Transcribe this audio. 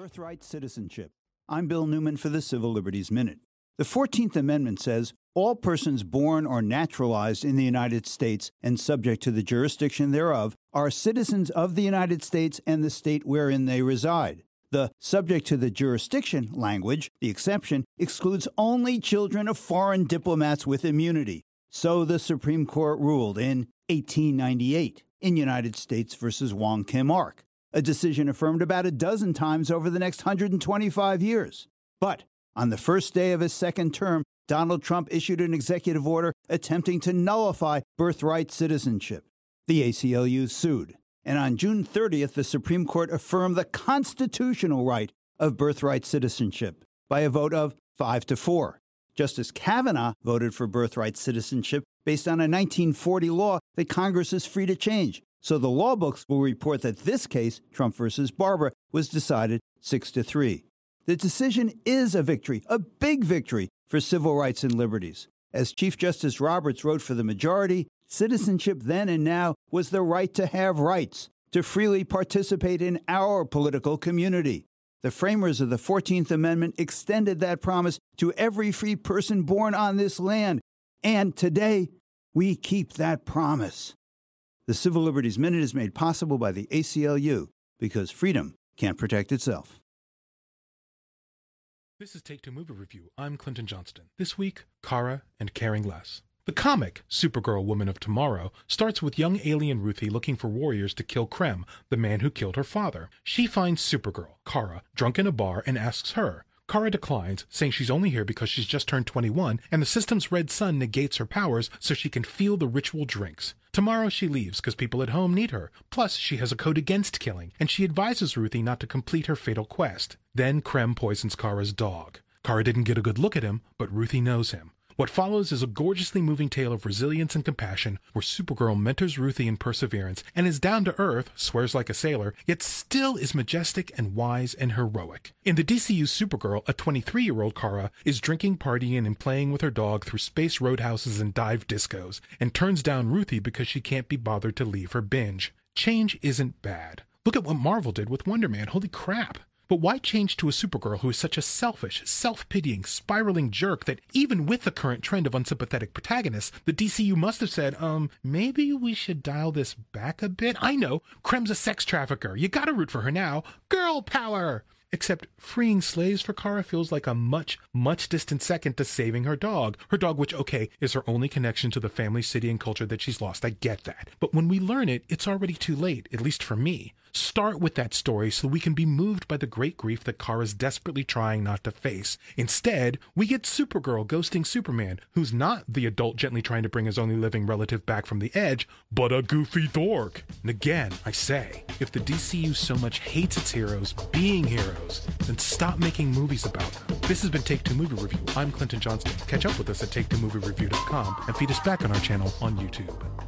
birthright citizenship. I'm Bill Newman for the Civil Liberties Minute. The 14th Amendment says all persons born or naturalized in the United States and subject to the jurisdiction thereof are citizens of the United States and the state wherein they reside. The subject to the jurisdiction language, the exception, excludes only children of foreign diplomats with immunity. So the Supreme Court ruled in 1898 in United States v. Wong Kim Ark, a decision affirmed about a dozen times over the next 125 years. But on the first day of his second term, Donald Trump issued an executive order attempting to nullify birthright citizenship. The ACLU sued. And on June 30th, the Supreme Court affirmed the constitutional right of birthright citizenship by a vote of 5-4. Justice Kavanaugh voted for birthright citizenship based on a 1940 law that Congress is free to change. So the law books will report that this case, Trump versus Barbara, was decided 6-3. The decision is a victory, a big victory for civil rights and liberties. As Chief Justice Roberts wrote for the majority, citizenship then and now was the right to have rights, to freely participate in our political community. The framers of the 14th Amendment extended that promise to every free person born on this land. And today, we keep that promise. The Civil Liberties Minute is made possible by the ACLU because freedom can't protect itself. This is Take Two Movie Review. I'm Clinton Johnston. This week, Kara and Caring Less. The comic, Supergirl Woman of Tomorrow, starts with young alien Ruthie looking for warriors to kill Krem, the man who killed her father. She finds Supergirl, Kara, drunk in a bar and asks her. Kara declines, saying she's only here because she's just turned 21 and the system's red sun negates her powers so she can feel the ritual drinks. Tomorrow she leaves because people at home need her. Plus, she has a code against killing, and she advises Ruthie not to complete her fatal quest. Then Krem poisons Kara's dog. Kara didn't get a good look at him, but Ruthie knows him. What follows is a gorgeously moving tale of resilience and compassion where Supergirl mentors Ruthie in perseverance and is down to earth, swears like a sailor, yet still is majestic and wise and heroic. In the DCU Supergirl, a 23-year-old Kara is drinking, partying, and playing with her dog through space roadhouses and dive discos, and turns down Ruthie because she can't be bothered to leave her binge. Change isn't bad. Look at what Marvel did with Wonder Man, holy crap. But why change to a Supergirl who is such a selfish, self-pitying, spiraling jerk that even with the current trend of unsympathetic protagonists, the DCU must have said, maybe we should dial this back a bit? I know, Krem's a sex trafficker. You gotta root for her now. Girl power! Except freeing slaves for Kara feels like a much, much distant second to saving her dog. Her dog, which, okay, is her only connection to the family, city, and culture that she's lost. I get that. But when we learn it, it's already too late, at least for me. Start with that story so we can be moved by the great grief that Kara's desperately trying not to face. Instead, we get Supergirl ghosting Superman, who's not the adult gently trying to bring his only living relative back from the edge, but a goofy dork. And again, I say, if the DCU so much hates its heroes being heroes, then stop making movies about them. This has been Take Two Movie Review. I'm Clinton Johnston. Catch up with us at TakeTwoMovieReview.com and feed us back on our channel on YouTube.